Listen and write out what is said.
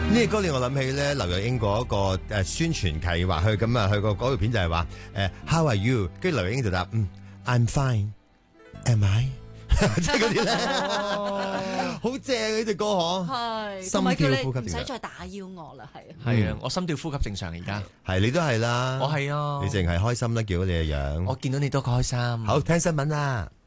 呢個歌令我諗起咧，劉若英嗰個宣傳計劃，佢咁啊，佢個嗰條片就係話How are you？ 跟住劉若英就答I'm fine，Am I？ 即係嗰啲咧，好正呢隻歌嗬， 係心跳呼吸唔使再打擾我啦， 係啊，我心跳呼吸正常而家， 係你都係啦， 我係啊， 你淨係開心啦，見到你嘅樣， 我見到你都開心。 好聽新聞啦。